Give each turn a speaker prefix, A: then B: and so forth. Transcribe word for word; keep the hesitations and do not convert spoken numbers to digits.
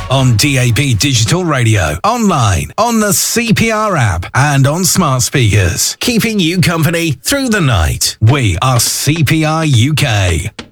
A: on D A B Digital Radio, online, on the C P R app, and on smart speakers. Keeping you company through the night. We are C P R U K.